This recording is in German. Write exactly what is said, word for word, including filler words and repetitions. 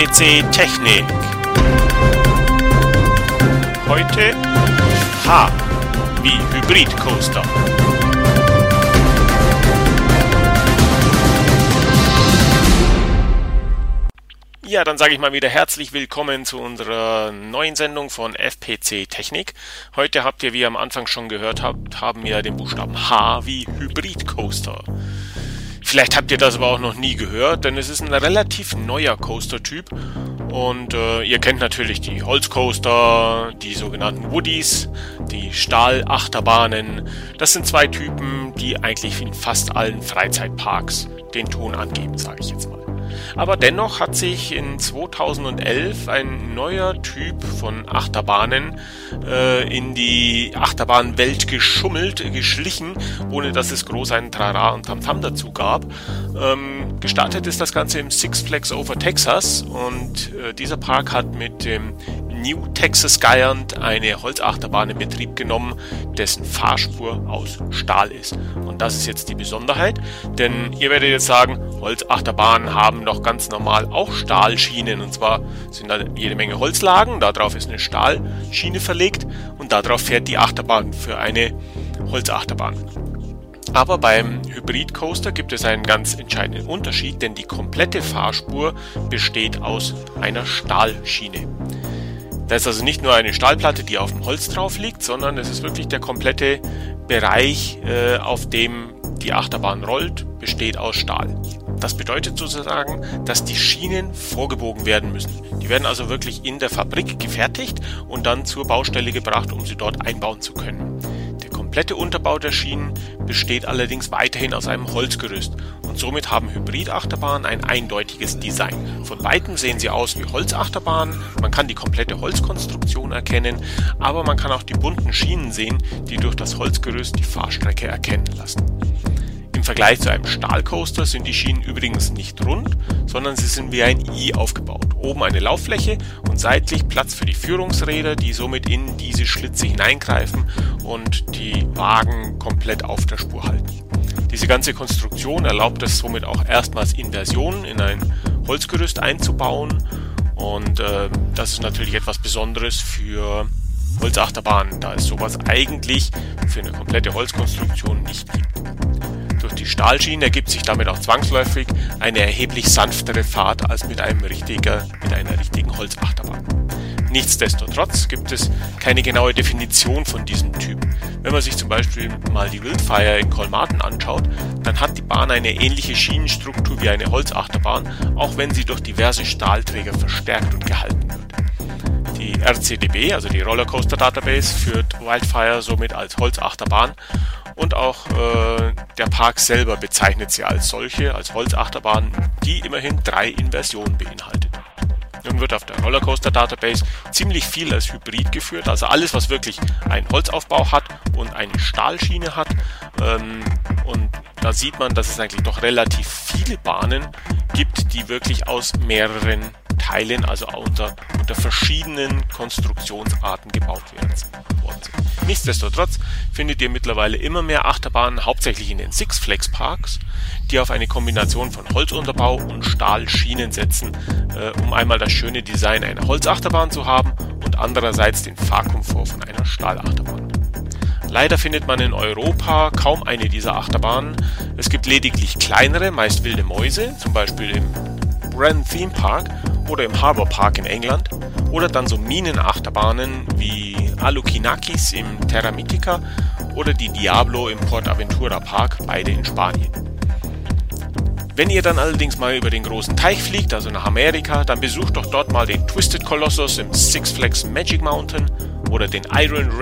P C Technik. Heute H wie Hybrid Coaster. Ja, dann sage ich mal wieder herzlich willkommen zu unserer neuen Sendung von F P C Technik. Heute habt ihr, wie ihr am Anfang schon gehört habt, haben wir den Buchstaben H wie Hybrid Coaster. Vielleicht habt ihr das aber auch noch nie gehört, denn es ist ein relativ neuer Coaster-Typ. Und äh, ihr kennt natürlich die Holzcoaster, die sogenannten Woodies, die Stahlachterbahnen. Das sind zwei Typen, die eigentlich in fast allen Freizeitparks den Ton angeben, sage ich jetzt mal. Aber dennoch hat sich in zweitausendelf ein neuer Typ von Achterbahnen äh, in die Achterbahnwelt geschummelt, geschlichen, ohne dass es groß einen Trara und Tamtam dazu gab. Ähm, gestartet ist das Ganze im Six Flags Over Texas und äh, dieser Park hat mit dem New Texas Giant eine Holzachterbahn in Betrieb genommen, dessen Fahrspur aus Stahl ist. Und das ist jetzt die Besonderheit, denn ihr werdet jetzt sagen, Holzachterbahnen haben doch ganz normal auch Stahlschienen, und zwar sind da jede Menge Holzlagen, darauf ist eine Stahlschiene verlegt und darauf fährt die Achterbahn für eine Holzachterbahn. Aber beim Hybrid Coaster gibt es einen ganz entscheidenden Unterschied, denn die komplette Fahrspur besteht aus einer Stahlschiene. Da ist also nicht nur eine Stahlplatte, die auf dem Holz drauf liegt, sondern es ist wirklich der komplette Bereich, äh, auf dem die Achterbahn rollt, besteht aus Stahl. Das bedeutet sozusagen, dass die Schienen vorgebogen werden müssen. Die werden also wirklich in der Fabrik gefertigt und dann zur Baustelle gebracht, um sie dort einbauen zu können. Der komplette Unterbau der Schienen besteht allerdings weiterhin aus einem Holzgerüst und somit haben Hybrid-Achterbahnen ein eindeutiges Design. Von weitem sehen sie aus wie Holzachterbahnen, man kann die komplette Holzkonstruktion erkennen, aber man kann auch die bunten Schienen sehen, die durch das Holzgerüst die Fahrstrecke erkennen lassen. Im Vergleich zu einem Stahlcoaster sind die Schienen übrigens nicht rund, sondern sie sind wie ein I aufgebaut. Oben eine Lauffläche und seitlich Platz für die Führungsräder, die somit in diese Schlitze hineingreifen und die Wagen komplett auf der Spur halten. Diese ganze Konstruktion erlaubt es somit auch erstmals Inversionen in ein Holzgerüst einzubauen und äh, das ist natürlich etwas Besonderes für Holzachterbahnen, da es sowas eigentlich für eine komplette Holzkonstruktion nicht gibt. Durch die Stahlschienen ergibt sich damit auch zwangsläufig eine erheblich sanftere Fahrt als mit, einem richtiger, mit einer richtigen Holzachterbahn. Nichtsdestotrotz gibt es keine genaue Definition von diesem Typ. Wenn man sich zum Beispiel mal die Wildfire in Kolmarten anschaut, dann hat die Bahn eine ähnliche Schienenstruktur wie eine Holzachterbahn, auch wenn sie durch diverse Stahlträger verstärkt und gehalten wird. Die R C D B, also die Rollercoaster Database, führt Wildfire somit als Holzachterbahn. Und auch äh, der Park selber bezeichnet sie als solche, als Holzachterbahn, die immerhin drei Inversionen beinhaltet. Nun wird auf der Rollercoaster Database ziemlich viel als Hybrid geführt, also alles, was wirklich einen Holzaufbau hat und eine Stahlschiene hat. Ähm, und da sieht man, dass es eigentlich doch relativ viele Bahnen gibt, die wirklich aus mehreren Teilen, also unter, unter verschiedenen Konstruktionsarten gebaut werden. Nichtsdestotrotz findet ihr mittlerweile immer mehr Achterbahnen, hauptsächlich in den Six Flags Parks, die auf eine Kombination von Holzunterbau und Stahlschienen setzen, äh, um einmal das schöne Design einer Holzachterbahn zu haben und andererseits den Fahrkomfort von einer Stahlachterbahn. Leider findet man in Europa kaum eine dieser Achterbahnen. Es gibt lediglich kleinere, meist wilde Mäuse, zum Beispiel im Wren Theme Park oder im Harbour Park in England, oder dann so Minenachterbahnen wie Alukinakis im Terra Mythica oder die Diablo im Port Aventura Park, beide in Spanien. Wenn ihr dann allerdings mal über den großen Teich fliegt, also nach Amerika, dann besucht doch dort mal den Twisted Colossus im Six Flags Magic Mountain oder den Iron